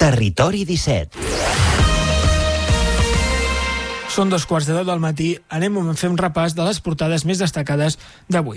Territori 17. Són 2:15 del matí. Anem a fer un repàs de les portades més destacades d'avui.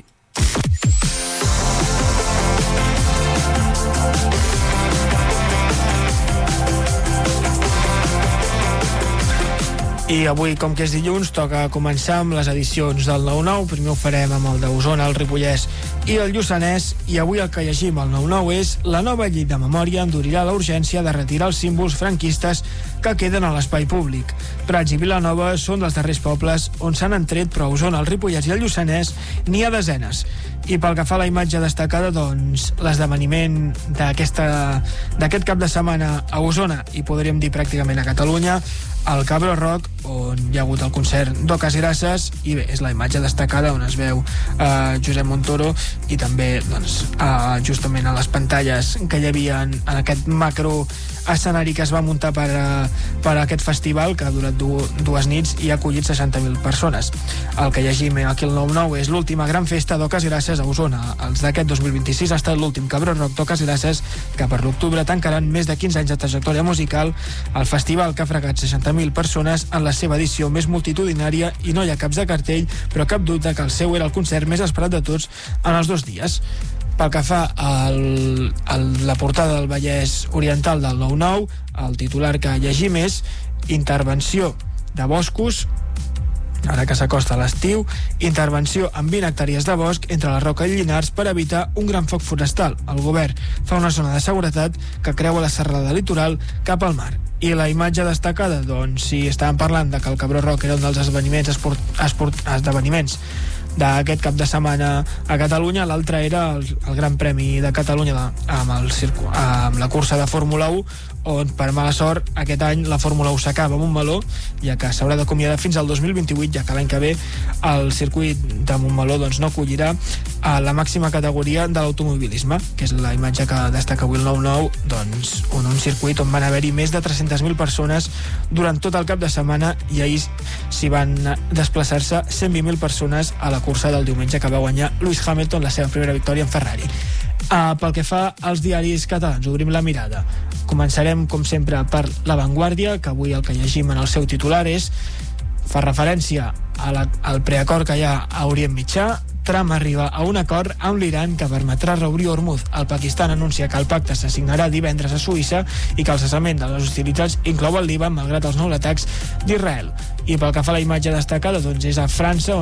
I avui, com que és dilluns, toca començar amb les edicions del 9-9. Primer ho farem amb el d'Osona, el Ripollès i el Lluçanès. I avui el que llegim al 9-9 és: la nova llei de memòria endurirà la urgència de retirar els símbols franquistes que queden a l'espai públic. Prats i Vilanova són dels darrers pobles on s'han entret, però a Osona, el Ripollès i el Lluçanès n'hi ha desenes. I pel que fa a la imatge destacada, doncs, l'esdeveniment d'aquest cap de setmana a Osona, i podríem dir pràcticament a Catalunya, al Cabró Rock, on hi ha hagut el concert d'Oques Grasses, i bé, és la imatge destacada on es veu Josep Montoro, i també doncs, justament a les pantalles que hi havia en aquest macro escenari que es va muntar per aquest festival, que ha durat dues nits i ha acollit 60.000 persones. El que llegim aquí al 9-9 és: l'última gran festa d'Oques Grasses a Osona. Els d'aquest 2026 ha estat l'últim Cabró Rock d'Oques Grasses, que per l'octubre tancaran més de 15 anys de trajectòria musical. El festival, que ha fregat 60.000 persones en la seva edició més multitudinària, i no hi ha caps de cartell, però cap dubte que el seu era el concert més esperat de tots en els 2 dies. Pel que fa a la portada del Vallès Oriental del 9-9, el titular que llegim és: intervenció de boscos, ara que s'acosta l'estiu, intervenció en 20 hectàrees de bosc entre la Roca i Llinars per evitar un gran foc forestal. El govern fa una zona de seguretat que creua la serralada litoral cap al mar. I la imatge destacada, doncs, si estàvem parlant de que el Cabró Rock era un dels esdeveniments d'aquest cap de setmana a Catalunya, l'altre era el Gran Premi de Catalunya amb la cursa de Fórmula 1, on per mala sort aquest any la Fórmula 1 s'acaba amb un meló, ja que s'haurà d'acomiadar fins al 2028, ja que l'any que ve el circuit de Montmeló doncs, no acollirà a la màxima categoria de l'automobilisme, que és la imatge que destaca avui el 9-9, doncs, un circuit on van haver-hi més de 300.000 persones durant tot el cap de setmana, i ahir s'hi van desplaçar-se 120.000 persones a la cursa del diumenge, que va guanyar Lewis Hamilton la seva primera victòria en Ferrari. Pel que fa als diaris catalans, obrim la mirada. Començarem, com sempre, per La Vanguardia, que avui el que llegim en el seu titular fa referència al preacord que hi ha a Orient Mitjà. Trump arriba a un acord amb l'Iran que permetrà reobrir Hormuz. El Pakistan anuncia que el pacte s'assignarà divendres a Suïssa i que el cessament de les hostilitats inclou el Líban, malgrat els nous atacs d'Israel. I pel que fa a la imatge destacada, doncs és a França,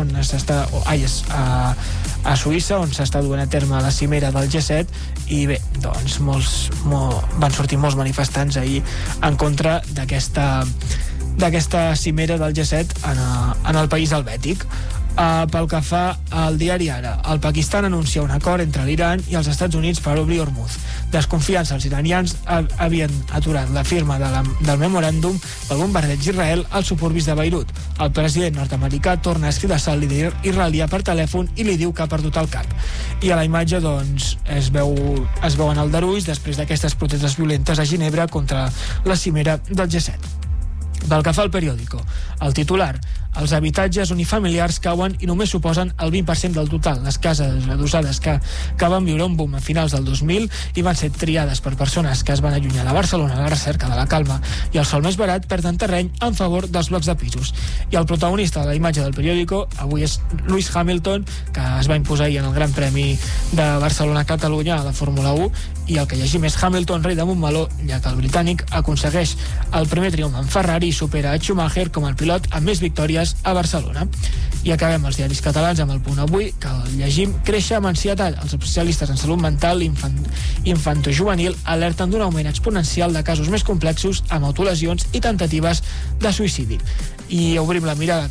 a Suïssa, on s'està duent a terme la cimera del G7, i bé, doncs van sortir molts manifestants ahir en contra d'aquesta cimera del G7 en el país helvètic. Pel que fa al diari Ara, el Pakistan anuncia un acord entre l'Iran i els Estats Units per obrir Hormuz. Desconfiança, els iranians havien aturat la firma del memoràndum pel bombardeig d'Israel als suburbis de Beirut. El president nord-americà torna a escridassar el líder israelià per telèfon i li diu que ha perdut el cap. I a la imatge, doncs, es veuen aldarulls després d'aquestes protestes violentes a Ginebra contra la cimera del G7. Pel que fa al periòdico, el titular: els habitatges unifamiliars cauen i només suposen el 20% del total. Les cases adossades que van viure un boom a finals del 2000 i van ser triades per persones que es van allunyar de Barcelona a la recerca de la calma i el sol més barat, perden terreny en favor dels blocs de pisos. I el protagonista de la imatge del periòdico avui és Lewis Hamilton, que es va imposar ahir en el Gran Premi de Barcelona-Catalunya a la Fórmula 1, i el que llegim és: Hamilton, rei de Montmeló, ja que el britànic aconsegueix el primer triomf en Ferrari i supera a Schumacher com el pilot amb més victòries a Barcelona. I acabem els diaris catalans amb El Punt Avui, que llegim: créixer amb ansietat. Els especialistes en salut mental infantojuvenil alerten d'un augment exponencial de casos més complexos amb autolesions i temptatives de suïcidi. I obrim la mirada